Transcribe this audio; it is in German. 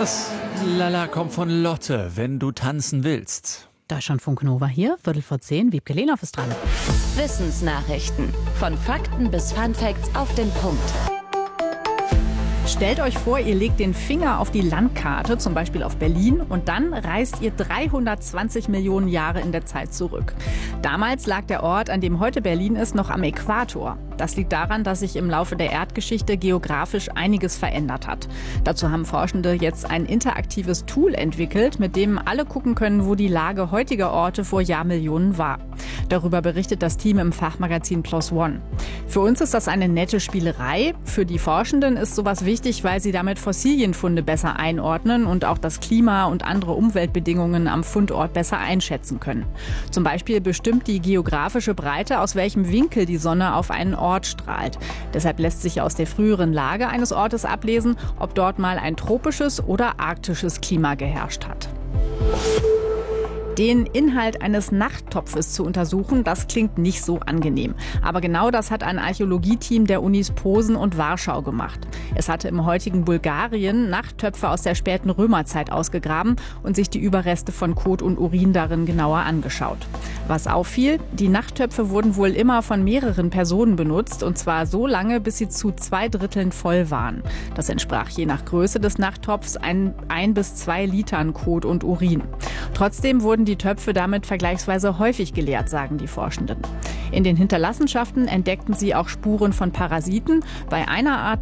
Das Lala kommt von Lotte, wenn du tanzen willst. Deutschlandfunk Nova hier, 10:15, Wiebke Lehnhoff ist dran. Wissensnachrichten. Von Fakten bis Funfacts auf den Punkt. Stellt euch vor, ihr legt den Finger auf die Landkarte, zum Beispiel auf Berlin, und dann reist ihr 320 Millionen Jahre in der Zeit zurück. Damals lag der Ort, an dem heute Berlin ist, noch am Äquator. Das liegt daran, dass sich im Laufe der Erdgeschichte geografisch einiges verändert hat. Dazu haben Forschende jetzt ein interaktives Tool entwickelt, mit dem alle gucken können, wo die Lage heutiger Orte vor Jahrmillionen war. Darüber berichtet das Team im Fachmagazin PLOS ONE. Für uns ist das eine nette Spielerei. Für die Forschenden ist sowas wichtig, weil sie damit Fossilienfunde besser einordnen und auch das Klima und andere Umweltbedingungen am Fundort besser einschätzen können. Zum Beispiel bestimmt die geografische Breite, aus welchem Winkel die Sonne auf einen Ort strahlt. Deshalb lässt sich aus der früheren Lage eines Ortes ablesen, ob dort mal ein tropisches oder arktisches Klima geherrscht hat. Den Inhalt eines Nachttopfes zu untersuchen, das klingt nicht so angenehm. Aber genau das hat ein Archäologieteam der Unis Posen und Warschau gemacht. Es hatte im heutigen Bulgarien Nachttöpfe aus der späten Römerzeit ausgegraben und sich die Überreste von Kot und Urin darin genauer angeschaut. Was auffiel, die Nachttöpfe wurden wohl immer von mehreren Personen benutzt, und zwar so lange, bis sie zu 2/3 voll waren. Das entsprach je nach Größe des Nachttopfs 1 bis 2 Litern Kot und Urin. Trotzdem wurden die Töpfe damit vergleichsweise häufig geleert, sagen die Forschenden. In den Hinterlassenschaften entdeckten sie auch Spuren von Parasiten. Bei einer Art